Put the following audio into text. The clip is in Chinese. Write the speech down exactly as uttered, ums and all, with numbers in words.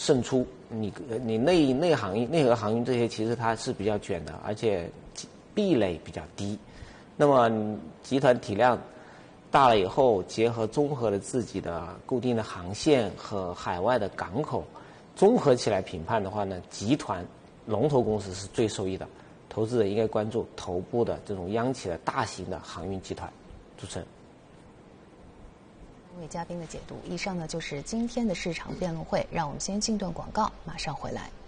胜出。你你内内航运、内河航运这些其实它是比较卷的，而且壁垒比较低。那么集团体量大了以后，结合综合了自己的固定的航线和海外的港口，综合起来评判的话呢，集团龙头公司是最受益的。投资者应该关注头部的这种央企的大型的航运集团。主持人。 为嘉宾的解读。以上呢就是今天的市场辩论会，让我们先进段广告，马上回来。